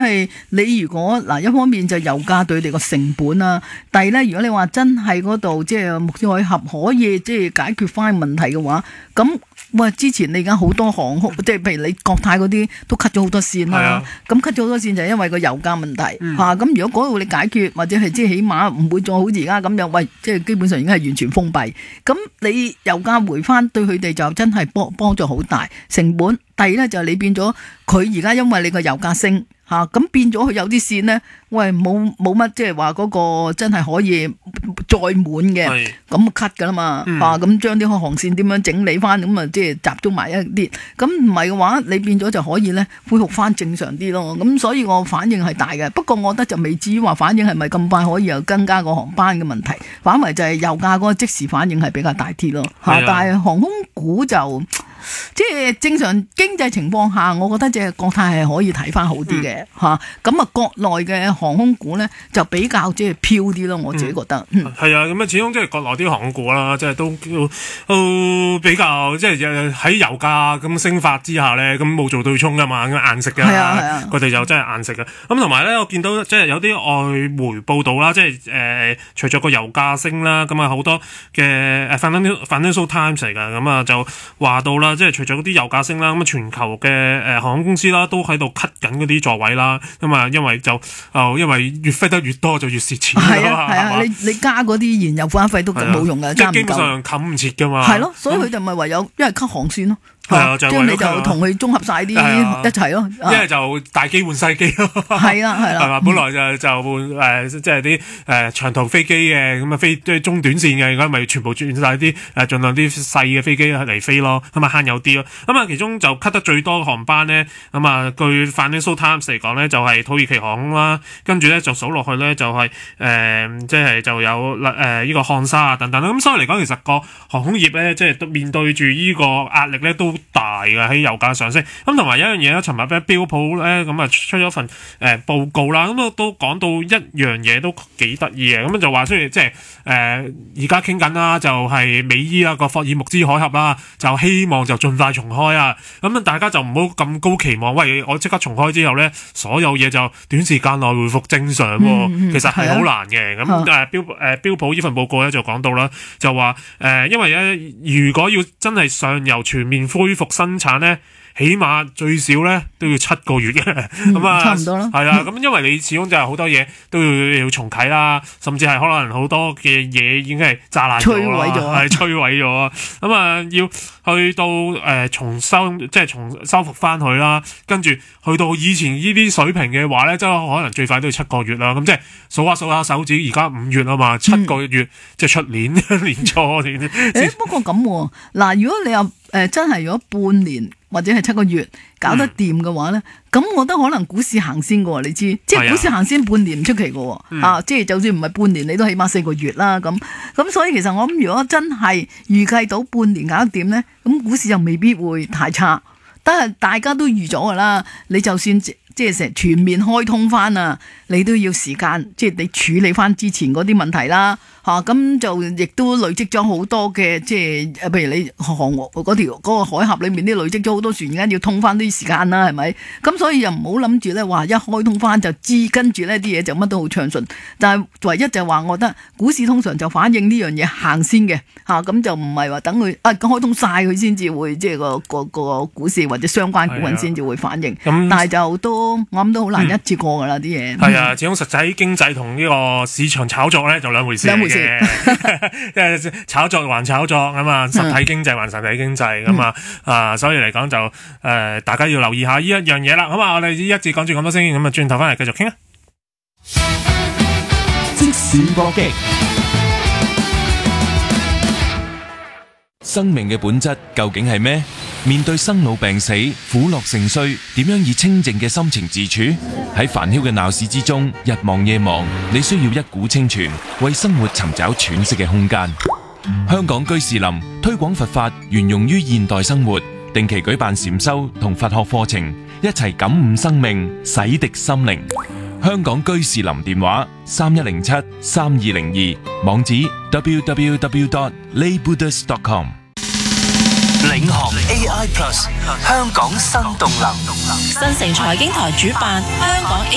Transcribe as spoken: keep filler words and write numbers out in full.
為你如果嗱一方面就油價對你個成本啦，第二咧如果你話真係嗰度即係木星海峽可以即係解決翻問題嘅話，咁喂之前你而家好多航空即係譬如你國泰嗰啲都 cut 咗好多線啦，咁 cut 咗好多線就係因為個油價問題嚇。咁、嗯啊、如果嗰度你解決或者係即係起碼唔會再好似而家咁樣，喂即係基本上已經係完全封閉，咁你油價回翻對佢哋就真係幫幫助好大成本。第二咧就係你變咗佢而家因為你個油價升嚇，咁、啊、變咗佢有啲線呢，喂冇冇乜即係話嗰個真係可以載滿嘅，咁 cut 噶啦嘛嚇，咁將啲航線點樣整理翻，咁啊即係集中埋一啲，咁唔係嘅話你變咗就可以咧恢復翻正常啲咯。咁所以我反應係大嘅，不過我覺得就未至於話反應係咪咁快可以又增加個航班嘅問題，反為就係油價嗰個即時反應係比較大啲咯嚇。但係航空股就即係正常經濟情況下，我覺得即係國泰係可以睇翻好啲嘅嚇。咁、嗯、啊，國內嘅航空股咧就比較即係飄啲咯，我自己覺得。係、嗯嗯、啊，咁啊，始終即係國內啲航空股啦，即係都都比較即係喺油價咁升發之下咧，咁冇做對沖噶嘛，硬食嘅。係啊係啊，佢哋就真係硬食嘅。咁同埋咧，我見到即係有啲外媒報道啦，即係誒、呃，隨著個油價升啦，咁啊好多嘅誒 Financial Times 嚟㗎，咁啊就話到啦。即係除咗嗰啲油價升啦，咁啊全球嘅誒航空公司啦，都喺度 cut 緊嗰啲座位啦，咁啊因為就哦因為越飛得越多就越蝕錢。 係啊係啊，你你加嗰啲燃油關費都冇用㗎， 即係基本上冚唔切㗎嘛。 係咯，所以佢哋咪唯有一係 cut 航線咯。係啊，即係你就同佢綜合晒啲一齊咯， 一係就大機換細機咯。係啦係啦， 係嘛？本來就就換誒，即係啲誒長途飛機嘅，咁啊飛即係中短線嘅，而家咪全部轉晒啲誒盡量啲細嘅飛機嚟飛咯，咁啊慳油啲咯。咁啊其中就 cut 得最多航班咧，咁啊據 Financial Times 嚟講咧，就係土耳其航空啦，跟住咧就數落去咧就係誒即係就有誒呢個漢莎啊等等啦。咁所以嚟講，其實個航空業咧，即係面對住呢個壓力咧都大嘅喺油價上升，咁同埋有一樣嘢咧，尋日咧標普咧咁啊出咗份誒、呃、報告啦，咁啊都講到一樣嘢都幾得意嘅，咁就話雖然即係誒而家傾緊啦，就係、是、美伊啊個霍爾木茲海峽啦，就希望就盡快重開啊，咁啊大家就唔好咁高期望，喂我即刻重開之後咧，所有嘢就短時間內回復正常、啊嗯嗯，其實係好難嘅。咁誒、啊、標誒、呃、標普呢份報告咧就講到啦，就話誒、呃、因為咧如果要真係上游全面恢復生產咧，起碼最少咧都要七個月嘅，咁、嗯、啊， 差唔多啦。 係啊，咁因為你始終就係好多嘢都要要重啟啦，甚至係可能好多嘅嘢已經係炸爛咗啦，係摧毀咗，咁啊要去到誒、呃、重修，即係重修復翻佢啦，跟住去到以前呢啲水平嘅話咧，即係可能最快都要七個月啦。咁即係數下數下手指，而家五月啊嘛，七個月、嗯、即係出年年初。誒、欸，不過咁嗱、啊，如果你又誒、呃、真係如果半年或者係七個月搞得掂嘅話咧，咁、嗯、我覺得可能股市行先嘅，你知，即係股市行先半年唔出奇嘅、嗯，啊，即係就算唔係半年，你都起碼四個月啦，咁咁所以其實我諗，如果真係預計到半年搞得掂咧，咁股市又未必會太差，但係大家都預咗噶啦，你就算即係成全面開通翻啊，你都要時間，即係你處理翻之前嗰啲問題啦。嚇、啊、咁就亦都累積咗好多嘅，即係誒，譬如你航嗰條嗰個海峽裏面啲累積咗好多船，而家要通翻啲時間啦，係咪？咁所以又唔好諗住咧，話一開通翻就知，跟住呢啲嘢就乜都好暢順。但係唯一就係話，我覺得股市通常就反映呢樣嘢行先嘅嚇，咁、啊、就唔係話等佢啊開通晒佢先至會，即係個個個股市或者相關股份先至會反應。但係就都我諗都好難一次過㗎啦啲嘢。係、嗯、啊，始終實際經濟同呢個市場炒作咧就兩回事。兩回事。即係炒作還炒作咁嘛，實體經濟還實體經濟咁嘛、嗯、啊，所以嚟講就誒、呃，大家要留意下呢一樣嘢啦。好嘛，我哋一節講住咁多先，咁啊，轉頭翻嚟繼續傾啊。 即時搏擊，生命嘅本質究竟係咩？面對生老病死、苦樂盛衰，點樣以清靜嘅心情自處？喺煩囂嘅鬧市之中，日望夜望，你需要一股清泉，為生活尋找喘息嘅空間。香港居士林推廣佛法，沿用於現代生活，定期舉辦禪修同佛學課程，一齊感悟生命，洗滌心靈。香港居士林電話三一零七三二零二，網址 double-u double-u double-u dot lay buddhist dot com。 領航 A I Plus 香港新動能， 新城財經台主辦香港